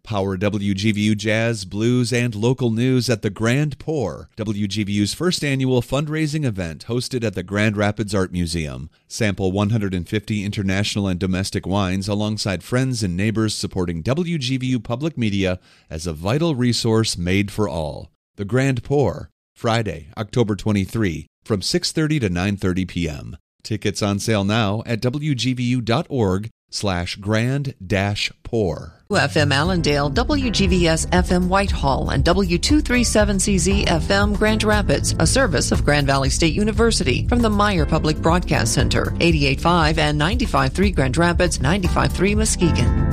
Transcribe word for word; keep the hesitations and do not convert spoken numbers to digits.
Power W G V U jazz, blues, and local news at the Grand Pour, W G V U's first annual fundraising event hosted at the Grand Rapids Art Museum. Sample one hundred fifty international and domestic wines alongside friends and neighbors supporting W G V U Public Media as a vital resource made for all. The Grand Pour, Friday, October twenty-third, from six thirty to nine thirty p.m. Tickets on sale now at w g v u dot org slash grand dash pour. F M Allendale, W G V S F M Whitehall, and W two thirty-seven C Z F M Grand Rapids, a service of Grand Valley State University from the Meyer Public Broadcast Center, eighty-eight point five and ninety-five point three Grand Rapids, ninety-five point three Muskegon.